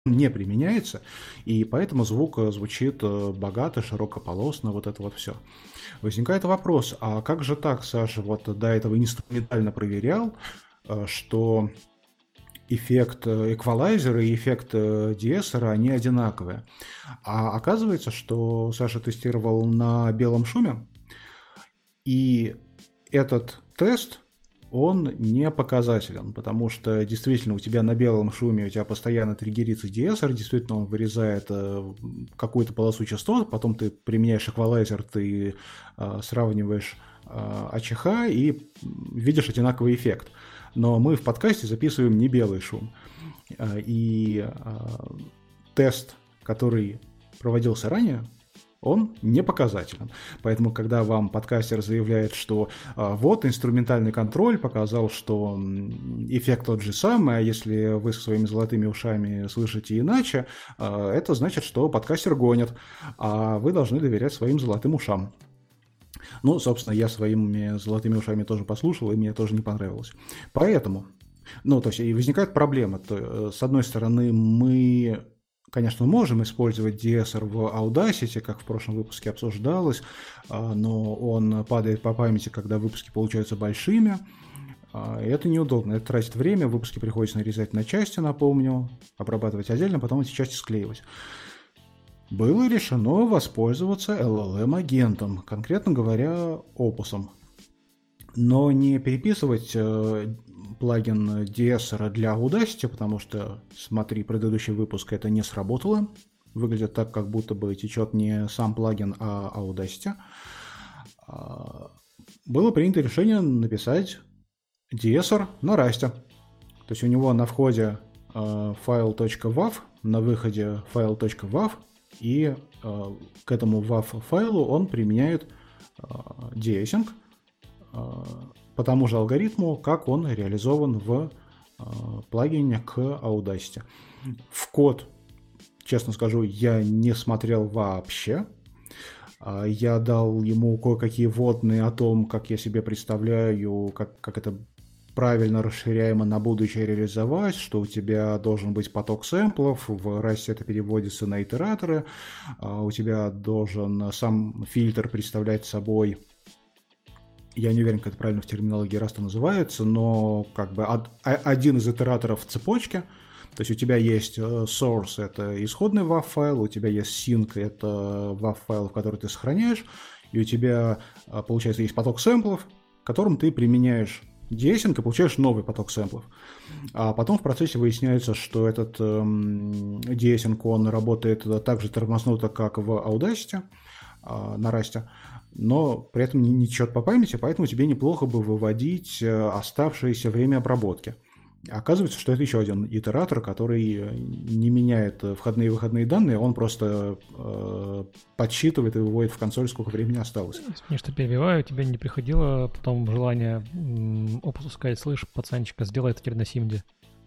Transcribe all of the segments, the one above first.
не применяется, и поэтому звук звучит богато, широкополосно, вот это вот все. Возникает вопрос, а как же так, Саша, вот до этого инструментально проверял, что эффект эквалайзера и эффект деэссера, они одинаковые. А оказывается, что Саша тестировал на белом шуме, и этот тест, он не показателен, потому что действительно у тебя на белом шуме у тебя постоянно триггерится деэссер, действительно он вырезает какую-то полосу частот, потом ты применяешь эквалайзер, ты сравниваешь АЧХ и видишь одинаковый эффект. Но мы в подкасте записываем не белый шум. И тест, который проводился ранее, он не показателен. Поэтому, когда вам подкастер заявляет, что вот инструментальный контроль показал, что эффект тот же самый, а если вы со своими золотыми ушами слышите иначе, это значит, что подкастер гонит, а вы должны доверять своим золотым ушам. Ну, собственно, я своими золотыми ушами тоже послушал, и мне тоже не понравилось. Поэтому, ну, то есть, и возникает проблема. С одной стороны, мы, конечно, можем использовать деэссер в Audacity, как в прошлом выпуске обсуждалось, но он падает по памяти, когда выпуски получаются большими. И это неудобно, это тратит время, выпуски приходится нарезать на части, напомню, обрабатывать отдельно, потом эти части склеивать. Было решено воспользоваться LLM-агентом, конкретно говоря, Opus. Но не переписывать плагин деэссера для Audacity, потому что, смотри, предыдущий выпуск, это не сработало. Выглядит так, как будто бы течет не сам плагин, а Audacity. Было принято решение написать деэссер на Rust. То есть у него на входе file.wav, на выходе file.wav, и к этому WAV файлу он применяет деэссинг по тому же алгоритму, как он реализован в плагине к Audacity. В код, честно скажу, я не смотрел вообще. Я дал ему кое-какие вводные о том, как я себе представляю, как это правильно расширяемо на будущее реализовать, что у тебя должен быть поток сэмплов, в Rust это переводится на итераторы, у тебя должен сам фильтр представлять собой, я не уверен, как это правильно в терминологии Rust называется, но как бы один из итераторов в цепочке. То есть у тебя есть source, это исходный WAV файл, у тебя есть sync, это WAV файл, в который ты сохраняешь, и у тебя, получается, есть поток сэмплов, которым ты применяешь деэссинг и получаешь новый поток сэмплов. А потом в процессе выясняется, что этот деэссинг, он работает так же тормознуто, как в Audacity, на Rust, но при этом не течет по памяти, поэтому тебе неплохо бы выводить оставшееся время обработки. Оказывается, что это еще один итератор, который не меняет входные и выходные данные, он просто подсчитывает и выводит в консоль, сколько времени осталось. Извини, что перебиваю, тебе не приходило потом желание Опусу сказать: слышь, пацанчика, сделай это теперь на Симде?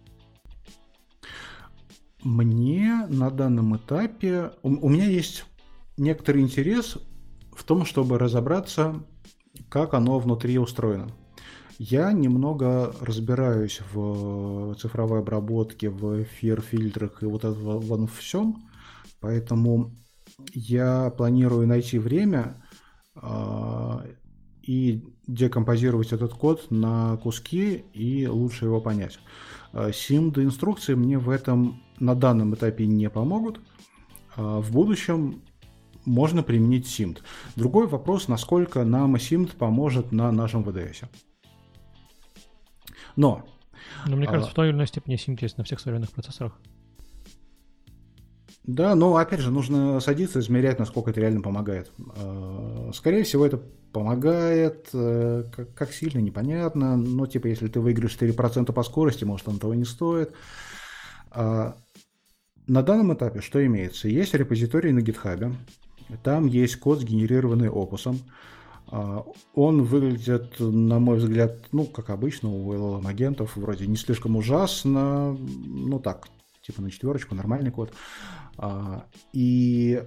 Мне на данном этапе... У меня есть некоторый интерес в том, чтобы разобраться, как оно внутри устроено. Я немного разбираюсь в цифровой обработке, в эфир-фильтрах и вот во всем, поэтому я планирую найти время и декомпозировать этот код на куски и лучше его понять. Симд-инструкции мне в этом на данном этапе не помогут. В будущем можно применить Симд. Другой вопрос, насколько нам Симд поможет на нашем VDS. Но мне кажется, в той или иной степени Симд есть на всех современных процессорах. Да, но опять же, нужно садиться и измерять, насколько это реально помогает. Скорее всего, это помогает, как сильно, непонятно. Но типа, если ты выиграешь 4% по скорости, может, он того не стоит. На данном этапе что имеется? Есть репозиторий на GitHub. Там есть код, сгенерированный Opus. Он выглядит, на мой взгляд, ну, как обычно, у LLM-агентов, вроде не слишком ужасно, ну так, типа на 4, нормальный код. И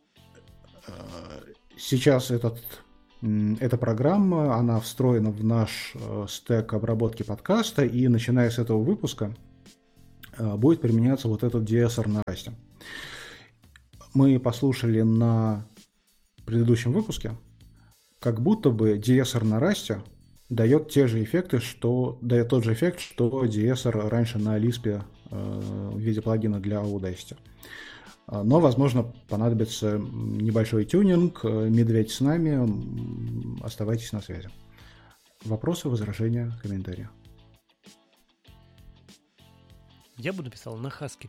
сейчас эта программа, она встроена в наш стэк обработки подкаста, и начиная с этого выпуска будет применяться вот этот DSR на Rust. Мы послушали на предыдущем выпуске, как будто бы DSR на Rust дает те же эффекты, дает тот же эффект, что DSR раньше на Lisp в виде плагина для Audacity. Но, возможно, понадобится небольшой тюнинг. Медведь с нами. Оставайтесь на связи. Вопросы, возражения, комментарии? Я буду писал на Haskell.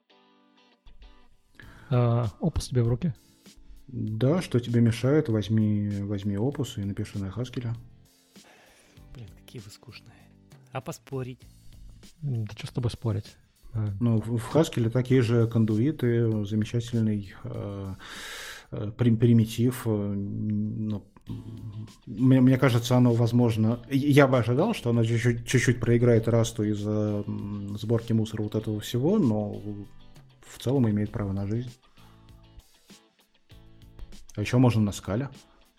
Опус тебе в руки? Да, что тебе мешает? Возьми опус и напиши на Haskell. Блин, какие вы скучные. А поспорить? Да что с тобой спорить? Ну, в Haskell такие же кондуиты, замечательный примитив. Ну, мне кажется, оно возможно... Я бы ожидал, что оно чуть-чуть проиграет Расту из-за сборки мусора вот этого всего, но в целом имеет право на жизнь. А еще можно на скале.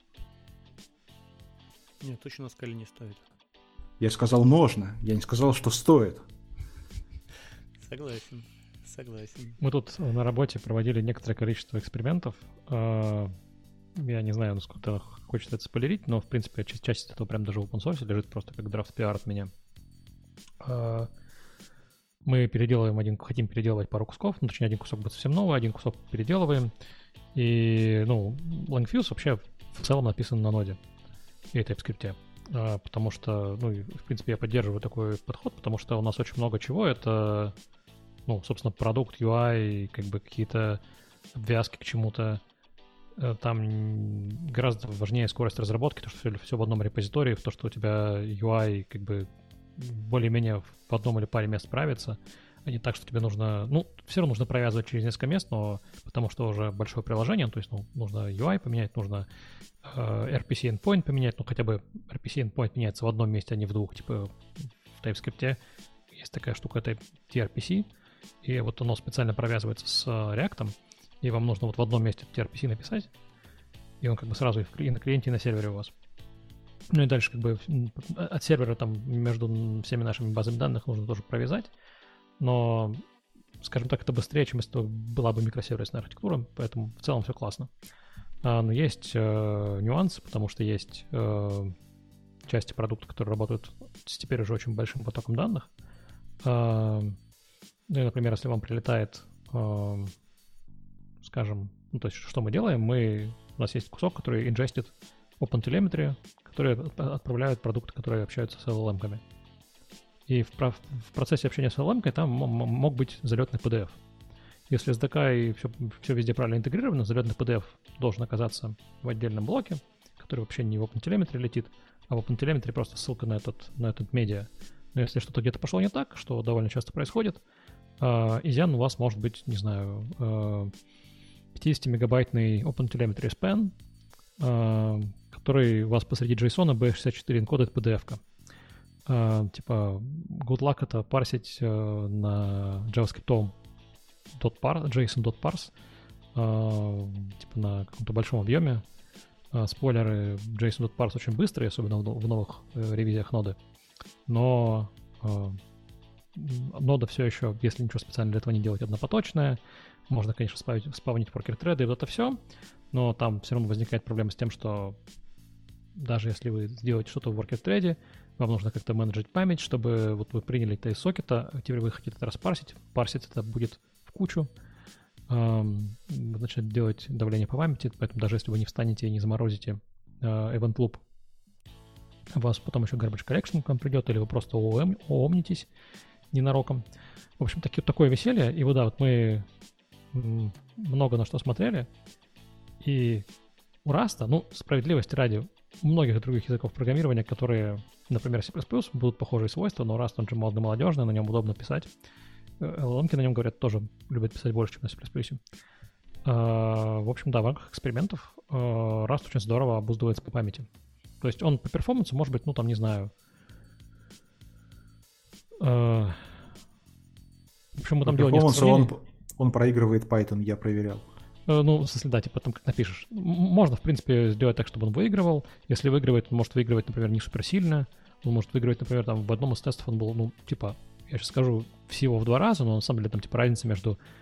Нет, точно на скале не стоит. Я сказал можно, я не сказал, что стоит. Согласен. Мы тут на работе проводили некоторое количество экспериментов. Я не знаю, насколько хочется это спойлерить, но, в принципе, часть этого прям даже в open source лежит просто как драфт PR от меня. Мы хотим переделывать пару кусков, ну, точнее, один кусок будет совсем новый, один кусок переделываем. И, Langfuse вообще в целом написан на ноде и TypeScript. Потому что, в принципе, я поддерживаю такой подход, потому что у нас очень много чего. Это, собственно, продукт, UI, как бы какие-то обвязки к чему-то. Там гораздо важнее скорость разработки, то, что все в одном репозитории, то, что у тебя UI как бы более-менее в одном или паре мест справится, а не так, что тебе нужно... все равно нужно провязывать через несколько мест, но потому что уже большое приложение, то есть, нужно UI поменять, нужно RPC endpoint поменять, хотя бы RPC endpoint меняется в одном месте, а не в двух, типа в TypeScript есть такая штука, это TRPC, и вот оно специально провязывается с React, и вам нужно вот в одном месте TRPC написать, и он как бы сразу и на клиенте, и на сервере у вас. Ну и дальше как бы от сервера там между всеми нашими базами данных нужно тоже провязать, но, скажем так, это быстрее, чем если была бы микросервисная архитектура, поэтому в целом все классно. Но есть нюансы, потому что есть части продукта, которые работают с теперь уже очень большим потоком данных. Например, если вам прилетает, скажем, то есть что мы делаем? У нас есть кусок, который инжестит OpenTelemetry, который отправляют продукты, которые общаются с LLM-ками. И в процессе общения с LLM-кой там мог быть залетный PDF. Если SDK и все везде правильно интегрировано, залетный PDF должен оказаться в отдельном блоке, который вообще не в OpenTelemetry летит, а в OpenTelemetry просто ссылка на этот медиа. Но если что-то где-то пошло не так, что довольно часто происходит, изян у вас может быть, не знаю, 50-мегабайтный OpenTelemetry span, который у вас посреди JSON B64 энкодит PDF-ка. Типа, good luck это парсить на JavaScript JSON.parse, типа на каком-то большом объеме. Спойлеры, JSON.parse очень быстрые, особенно в новых ревизиях ноды. Но нода все еще, если ничего специально для этого не делать, однопоточная. Можно, конечно, спавнить worker-треды и вот это все, но там все равно возникает проблема с тем, что даже если вы сделаете что-то в worker-треде, вам нужно как-то менеджить память, чтобы вот вы приняли это из сокета, а теперь вы хотите это распарсить. Парсить это будет в кучу. Начнет делать давление по памяти, поэтому даже если вы не встанете и не заморозите event loop, у вас потом еще garbage collection к вам придет, или вы просто оомнитесь ненароком. В общем, такое веселье. И вот мы много на что смотрели. И у Rust, справедливости ради, у многих других языков программирования, которые, например, C++, будут похожие свойства, но Rust, он же молодежный, на нем удобно писать. LLM-ки на нем, говорят, тоже любят писать больше, чем на C++. В общем, да, в рамках экспериментов Rust очень здорово обуздывается по памяти. То есть он по перформансу может быть, не знаю... В общем, мы там делали несколько сравнений. Он проигрывает Python, я проверял. В смысле, да, типа там как напишешь. Можно, в принципе, сделать так, чтобы он выигрывал. Если выигрывает, он может выигрывать, например, не суперсильно. Он может выигрывать, например, там в одном из тестов он был, я сейчас скажу всего в 2 раза, но на самом деле там типа разница между